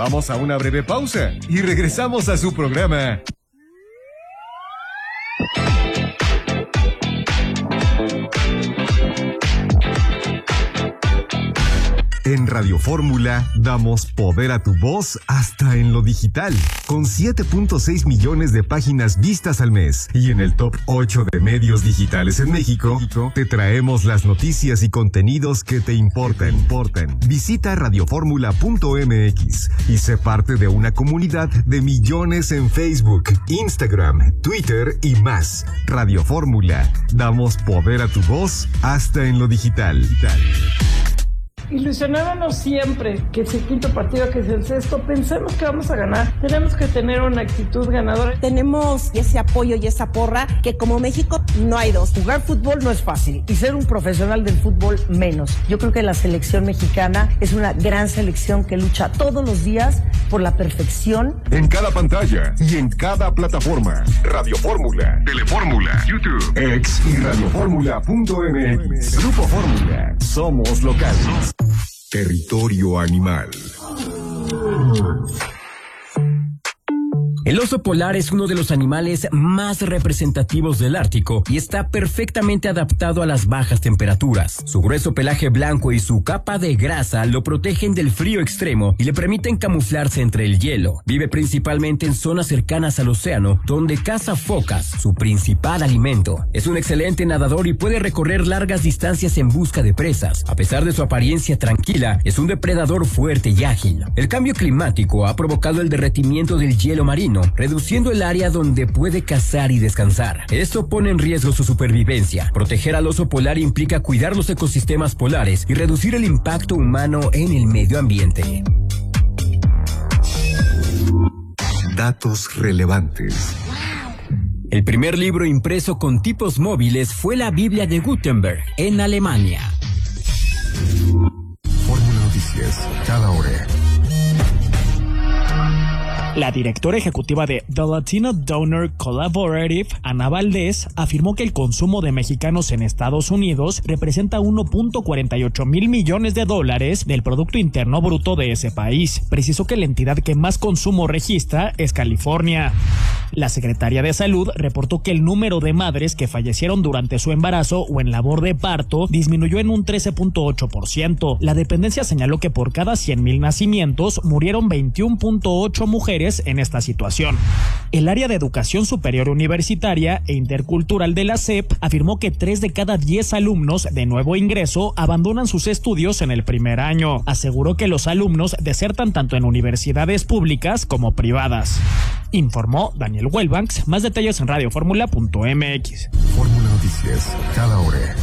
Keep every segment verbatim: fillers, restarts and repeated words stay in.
Vamos a una breve pausa y regresamos a su programa. En Radio Fórmula damos poder a tu voz hasta en lo digital, con siete punto seis millones de páginas vistas al mes. Y en el top ocho de medios digitales en México, te traemos las noticias y contenidos que te importan. importan. Visita radioformula punto m x y sé parte de una comunidad de millones en Facebook, Instagram, Twitter y más. Radio Fórmula, damos poder a tu voz hasta en lo digital. digital. Ilusionábamos siempre que es el quinto partido, que es el sexto, pensemos que vamos a ganar. Tenemos que tener una actitud ganadora. Tenemos ese apoyo y esa porra que como México no hay dos. Jugar fútbol no es fácil y ser un profesional del fútbol menos. Yo creo que la selección mexicana es una gran selección que lucha todos los días por la perfección. En cada pantalla y en cada plataforma. Radio Fórmula, Telefórmula, YouTube, X y radioformula punto m x. Grupo Fórmula. Somos locales. Territorio animal. El oso polar es uno de los animales más representativos del Ártico y está perfectamente adaptado a las bajas temperaturas. Su grueso pelaje blanco y su capa de grasa lo protegen del frío extremo y le permiten camuflarse entre el hielo. Vive principalmente en zonas cercanas al océano, donde caza focas, su principal alimento. Es un excelente nadador y puede recorrer largas distancias en busca de presas. A pesar de su apariencia tranquila, es un depredador fuerte y ágil. El cambio climático ha provocado el derretimiento del hielo marino, reduciendo el área donde puede cazar y descansar. Esto pone en riesgo su supervivencia. Proteger al oso polar implica cuidar los ecosistemas polares y reducir el impacto humano en el medio ambiente. Datos relevantes. El primer libro impreso con tipos móviles fue la Biblia de Gutenberg, en Alemania. Fórmula Noticias, cada hora. La directora ejecutiva de The Latino Donor Collaborative, Ana Valdés, afirmó que el consumo de mexicanos en Estados Unidos representa uno punto cuarenta y ocho mil millones de dólares del Producto Interno Bruto de ese país. Precisó que la entidad que más consumo registra es California. La Secretaría de Salud reportó que el número de madres que fallecieron durante su embarazo o en labor de parto disminuyó en un trece punto ocho por ciento. La dependencia señaló que por cada cien mil nacimientos murieron veintiuno punto ocho mujeres en esta situación. El área de educación superior universitaria e intercultural de la S E P afirmó que tres de cada diez alumnos de nuevo ingreso abandonan sus estudios en el primer año. Aseguró que los alumnos desertan tanto en universidades públicas como privadas. Informó Daniel Wellbanks. Más detalles en radioformula punto m x. Fórmula Noticias, cada hora.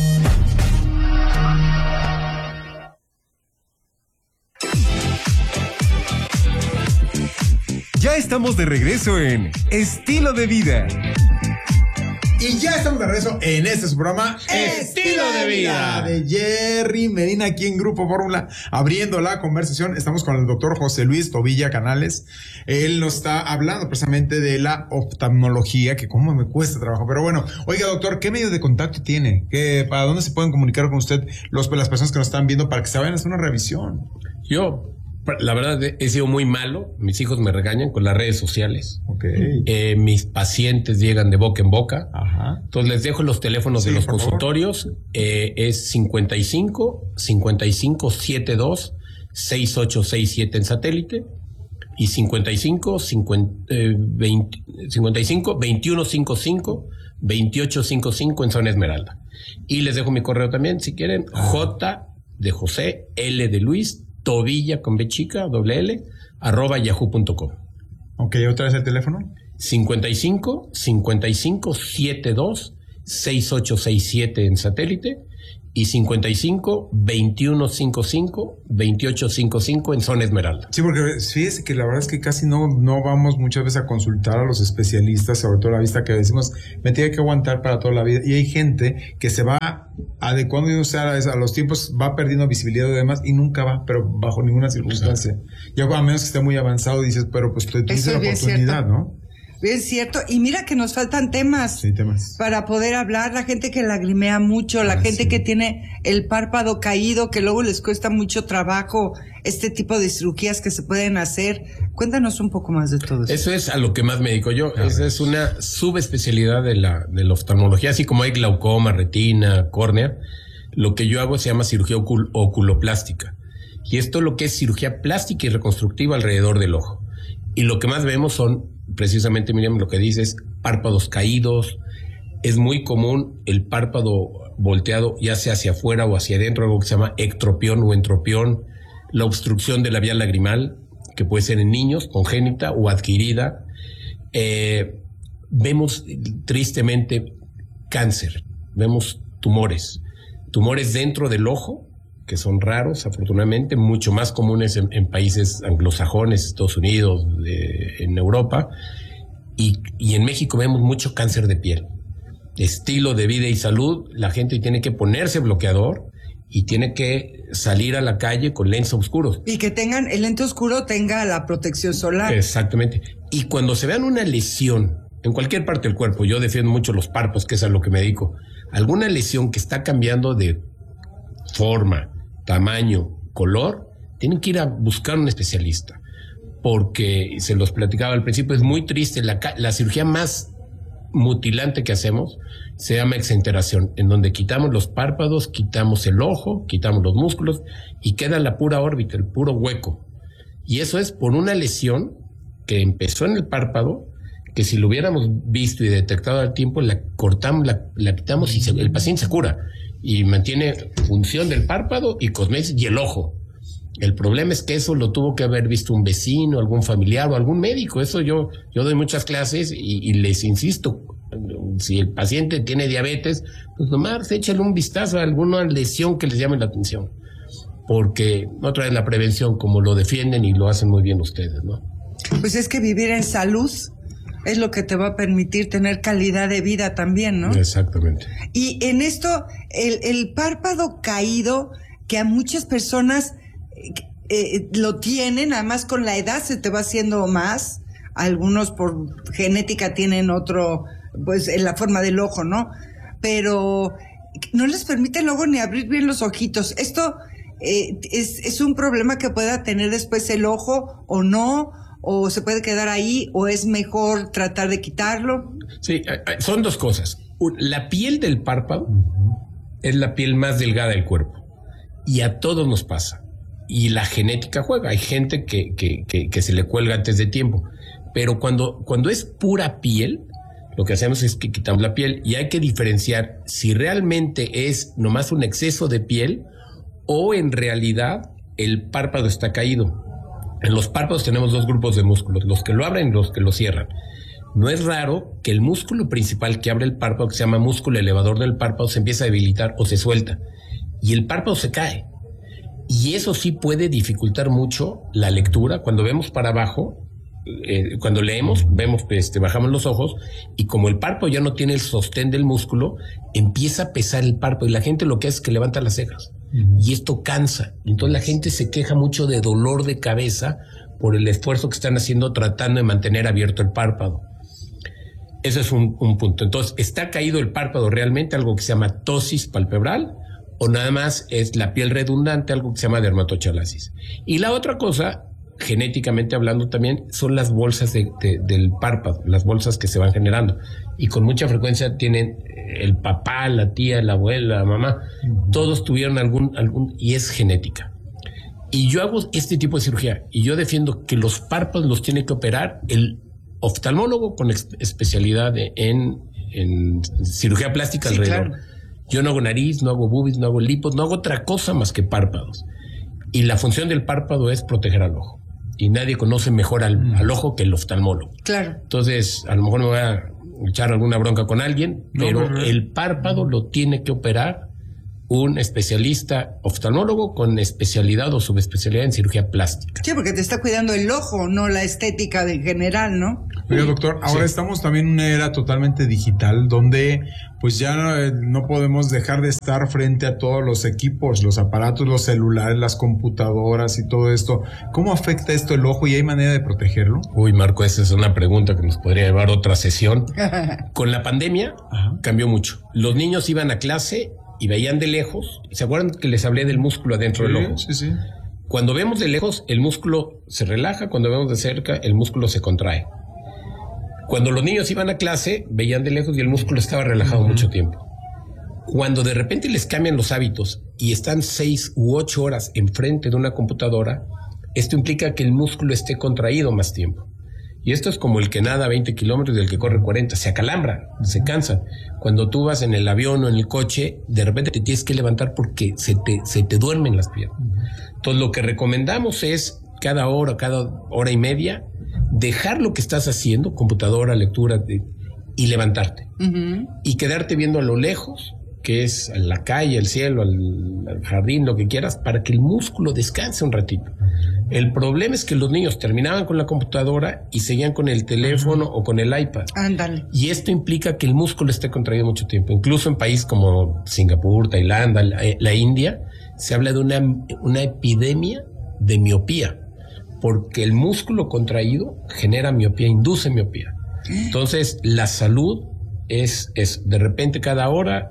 Ya estamos de regreso en Estilo de Vida. Y ya estamos de regreso en este su programa Estilo de Vida de Jerry Medina, aquí en Grupo Fórmula, abriendo la conversación. Estamos con el doctor José Luis Tobilla Canales. Él nos está hablando precisamente de la oftalmología, que cómo me cuesta trabajo. Pero bueno, oiga, doctor, ¿qué medio de contacto tiene? ¿Qué, ¿Para dónde se pueden comunicar con usted los, las personas que nos están viendo para que se vayan a hacer una revisión? Yo... La verdad, he sido muy malo. Mis hijos me regañan con las redes sociales. Okay. Eh, mis pacientes llegan de boca en boca. Ajá. Entonces les dejo los teléfonos sí, de los consultorios. Eh, es cincuenta y cinco, cincuenta y cinco, setenta y dos, sesenta y ocho sesenta y siete en satélite. Y cincuenta y cinco, cincuenta, eh, veinte, cincuenta y cinco, veintiuno cincuenta y cinco, veintiocho cincuenta y cinco en zona Esmeralda. Y les dejo mi correo también, si quieren. J de José, L de Luis, Tobilla con B chica, doble L, arroba yahoo punto com. Ok, ¿otra vez el teléfono? cincuenta y cinco, cincuenta y cinco, setenta y dos, sesenta y ocho sesenta y siete en satélite y cincuenta y cinco, veintiuno cincuenta y cinco, veintiocho cincuenta y cinco en zona Esmeralda. Sí, porque fíjese que la verdad es que casi no, no vamos muchas veces a consultar a los especialistas, sobre todo la vista, que decimos, me tiene que aguantar para toda la vida. Y hay gente que se va adecuando o sea, a los tiempos, va perdiendo visibilidad y demás, y nunca va, pero bajo ninguna circunstancia. Ya a menos que esté muy avanzado, dices, pero pues te tienes la oportunidad, ¿no? Es cierto, y mira que nos faltan temas, sí, temas para poder hablar, la gente que lagrimea mucho, la ah, gente sí. que tiene el párpado caído, que luego les cuesta mucho trabajo este tipo de cirugías que se pueden hacer. Cuéntanos un poco más de todo eso. Eso es a lo que más me dedico yo, esa es una subespecialidad de la, de la oftalmología, así como hay glaucoma, retina, córnea, lo que yo hago se llama cirugía ocul- oculoplástica, y esto lo que es cirugía plástica y reconstructiva alrededor del ojo, y lo que más vemos son precisamente, Miriam, lo que dices, párpados caídos. Es muy común el párpado volteado, ya sea hacia afuera o hacia adentro, algo que se llama ectropión o entropión, la obstrucción de la vía lagrimal, que puede ser en niños, congénita o adquirida. Eh, vemos tristemente cáncer, vemos tumores, tumores dentro del ojo, que son raros, afortunadamente, mucho más comunes en, en países anglosajones, Estados Unidos, de, en Europa, y, y en México vemos mucho cáncer de piel. Estilo de vida y salud, la gente tiene que ponerse bloqueador y tiene que salir a la calle con lentes oscuros. Y que tengan, el lente oscuro tenga la protección solar. Exactamente. Y cuando se vean una lesión, en cualquier parte del cuerpo, yo defiendo mucho los párpados, que es a lo que me dedico, alguna lesión que está cambiando de forma, tamaño, color, tienen que ir a buscar un especialista, porque se los platicaba al principio, es muy triste, la, la cirugía más mutilante que hacemos se llama exenteración, en donde quitamos los párpados, quitamos el ojo, quitamos los músculos y queda la pura órbita, el puro hueco, y eso es por una lesión que empezó en el párpado, que si lo hubiéramos visto y detectado al tiempo, la cortamos, la, la quitamos y se, el paciente se cura y mantiene función del párpado y cosméticos y el ojo. El problema es que eso lo tuvo que haber visto un vecino, algún familiar o algún médico. Eso yo, yo doy muchas clases y, y les insisto, si el paciente tiene diabetes, pues nomás échale un vistazo a alguna lesión que les llame la atención, porque otra vez la prevención, como lo defienden y lo hacen muy bien ustedes, ¿no? Pues es que vivir en salud es lo que te va a permitir tener calidad de vida también, ¿no? Exactamente. Y en esto, el, el párpado caído, que a muchas personas eh, lo tienen, además con la edad se te va haciendo más, algunos por genética tienen otro, pues en la forma del ojo, ¿no? Pero no les permite luego ni abrir bien los ojitos. Esto eh, es, es un problema que pueda tener después el ojo o no, o se puede quedar ahí, o es mejor tratar de quitarlo. Sí, son dos cosas. La piel del párpado es la piel más delgada del cuerpo y a todos nos pasa, y la genética juega. Hay gente que, que, que, que se le cuelga antes de tiempo, pero cuando, cuando es pura piel, lo que hacemos es que quitamos la piel, y hay que diferenciar si realmente es nomás un exceso de piel o en realidad el párpado está caído. En los párpados tenemos dos grupos de músculos, los que lo abren y los que lo cierran. No es raro que el músculo principal que abre el párpado, que se llama músculo elevador del párpado, se empieza a debilitar o se suelta, y el párpado se cae. Y eso sí puede dificultar mucho la lectura. Cuando vemos para abajo, eh, cuando leemos, vemos, este, bajamos los ojos, y como el párpado ya no tiene el sostén del músculo, empieza a pesar el párpado, y la gente lo que hace es que levanta las cejas. Y esto cansa. Entonces la gente se queja mucho de dolor de cabeza por el esfuerzo que están haciendo tratando de mantener abierto el párpado. Ese es un, un punto. Entonces, ¿está caído el párpado realmente, algo que se llama ptosis palpebral, o nada más es la piel redundante, algo que se llama dermatochalasis? Y la otra cosa, genéticamente hablando también, son las bolsas de, de, del párpado, las bolsas que se van generando. Y con mucha frecuencia tienen el papá, la tía, la abuela, la mamá, todos tuvieron algún, algún, y es genética. Y yo hago este tipo de cirugía, y yo defiendo que los párpados los tiene que operar el oftalmólogo con ex- especialidad en, en cirugía plástica, sí, alrededor. Claro. Yo no hago nariz, no hago boobies, no hago lipos, no hago otra cosa más que párpados. Y la función del párpado es proteger al ojo. Y nadie conoce mejor al, mm. al ojo que el oftalmólogo. Claro. Entonces, a lo mejor me voy a echar alguna bronca con alguien, pero no, no, no. el párpado lo tiene que operar un especialista oftalmólogo con especialidad o subespecialidad en cirugía plástica. Sí, porque te está cuidando el ojo, no la estética en general, ¿no? Oiga, doctor, ahora sí. Estamos también en una era totalmente digital donde pues ya no, no podemos dejar de estar frente a todos los equipos, los aparatos, los celulares, las computadoras y todo esto. ¿Cómo afecta esto el ojo y hay manera de protegerlo? Uy, Marco, esa es una pregunta que nos podría llevar otra sesión. Con la pandemia Ajá. cambió mucho. Los niños iban a clase y veían de lejos. ¿Se acuerdan que les hablé del músculo adentro sí, del ojo? Sí, sí. Cuando vemos de lejos, el músculo se relaja. Cuando vemos de cerca, el músculo se contrae. Cuando los niños iban a clase, veían de lejos y el músculo estaba relajado uh-huh. mucho tiempo. Cuando de repente les cambian los hábitos y están seis u ocho horas enfrente de una computadora, esto implica que el músculo esté contraído más tiempo. Y esto es como el que nada veinte kilómetros y el que corre cuarenta. Se acalambra, se cansa. Cuando tú vas en el avión o en el coche, de repente te tienes que levantar porque se te, se te duermen las piernas. Entonces, lo que recomendamos es cada hora, cada hora y media, dejar lo que estás haciendo, computadora, lectura, de, y levantarte. Uh-huh. Y quedarte viendo a lo lejos, que es a la calle, el cielo, al, al jardín, lo que quieras, para que el músculo descanse un ratito. El problema es que los niños terminaban con la computadora y seguían con el teléfono uh-huh. o con el iPad. Ándale. Y esto implica que el músculo esté contraído mucho tiempo. Incluso en países como Singapur, Tailandia, la, la India, se habla de una, una epidemia de miopía, porque el músculo contraído genera miopía, induce miopía. Entonces, la salud es, es de repente cada hora,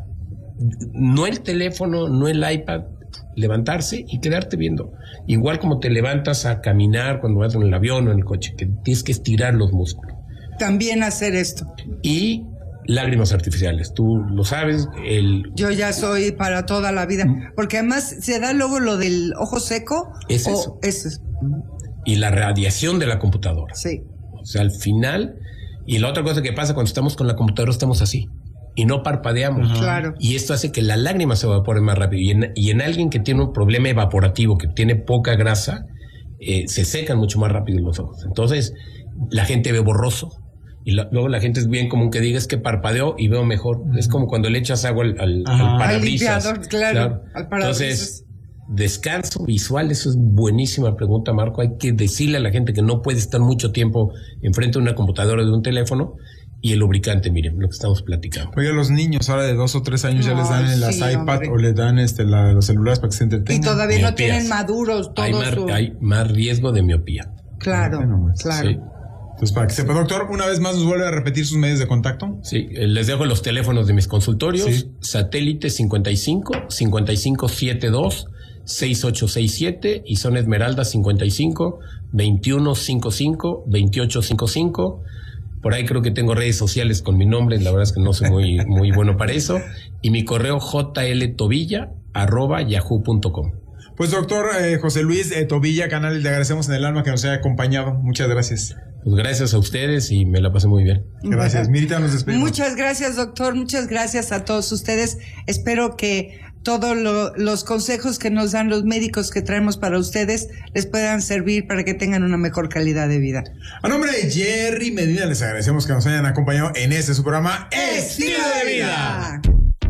no el teléfono, no el iPad, levantarse y quedarte viendo. Igual como te levantas a caminar cuando vas en el avión o en el coche, que tienes que estirar los músculos. También hacer esto. Y lágrimas artificiales, tú lo sabes. El... Yo ya soy para toda la vida, porque además se da luego lo del ojo seco. Es o eso. Es... Y la radiación de la computadora. Sí. O sea, al final, y la otra cosa que pasa cuando estamos con la computadora, estamos así. Y no parpadeamos. Uh-huh. Claro. Y esto hace que la lágrima se evapore más rápido. Y en, y en alguien que tiene un problema evaporativo, que tiene poca grasa, eh, se secan mucho más rápido los ojos. Entonces, la gente ve borroso. Y la, luego la gente es bien común que diga, es que parpadeo y veo mejor. Uh-huh. Es como cuando le echas agua al, al, al parabrisas. Al limpiador, claro, claro. Al parabrisas. Entonces, descanso visual, eso es buenísima pregunta, Marco. Hay que decirle a la gente que no puede estar mucho tiempo enfrente de una computadora o de un teléfono. Y el lubricante, miren, lo que estamos platicando. Oye, a los niños ahora de dos o tres años no, ya les dan sí, las iPad hombre. o les dan este la, los celulares para que se entretengan. Y todavía Miopías. no tienen maduros todos. Hay más, su... hay más riesgo de miopía. Claro, bueno, claro. Sí. Entonces, para que sepa, doctor, una vez más nos vuelve a repetir sus medios de contacto. Sí, les dejo los teléfonos de mis consultorios. Sí. Satélite cincuenta y cinco, cincuenta y cinco setenta y dos, sesenta y ocho sesenta y siete y son Esmeralda cincuenta y cinco, veintiuno cincuenta y cinco, veintiocho cincuenta y cinco. Por ahí creo que tengo redes sociales con mi nombre, la verdad es que no soy muy, muy bueno para eso. Y mi correo jltobilla arroba yahoo punto com. Pues doctor eh, José Luis eh, Tobilla Canales, le agradecemos en el alma que nos haya acompañado. Muchas gracias. Pues gracias a ustedes y me la pasé muy bien. Gracias. Mirita, nos despedimos. Muchas gracias, doctor. Muchas gracias a todos ustedes. Espero que todos lo, los consejos que nos dan los médicos que traemos para ustedes les puedan servir para que tengan una mejor calidad de vida. A nombre de Jerry Medina, les agradecemos que nos hayan acompañado en este su programa Estilo de Vida.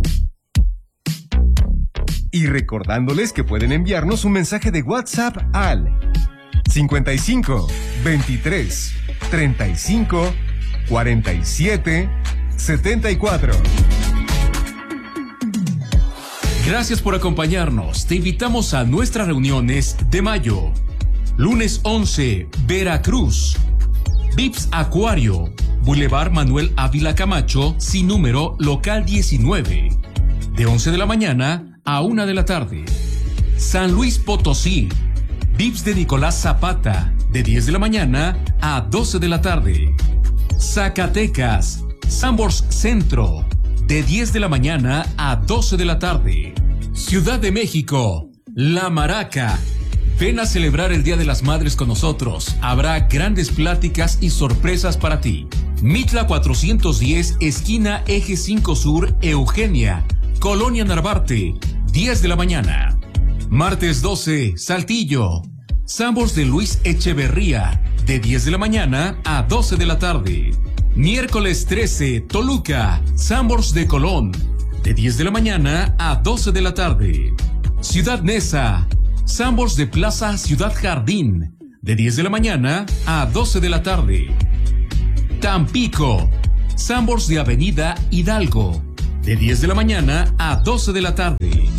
Y recordándoles que pueden enviarnos un mensaje de WhatsApp al cincuenta y cinco, veintitrés, treinta y cinco, cuarenta y siete, setenta y cuatro. Gracias por acompañarnos. Te invitamos a nuestras reuniones de mayo. Lunes once, Veracruz. Vips Acuario, Boulevard Manuel Ávila Camacho, sin número, local diecinueve. De once de la mañana a una de la tarde. San Luis Potosí. Vips de Nicolás Zapata, de diez de la mañana a doce de la tarde. Zacatecas. Sambors Centro, de diez de la mañana a doce de la tarde. Ciudad de México, La Maraca. Ven a celebrar el Día de las Madres con nosotros. Habrá grandes pláticas y sorpresas para ti. Mitla cuatrocientos diez, esquina Eje cinco Sur, Eugenia, Colonia Narvarte, diez de la mañana. Martes doce, Saltillo. Sambors de Luis Echeverría, de diez de la mañana a doce de la tarde. Miércoles trece, Toluca. Sambors de Colón, de diez de la mañana a doce de la tarde. Ciudad Neza, Sanborns de Plaza Ciudad Jardín, de diez de la mañana a doce de la tarde. Tampico, Sanborns de Avenida Hidalgo, de diez de la mañana a doce de la tarde.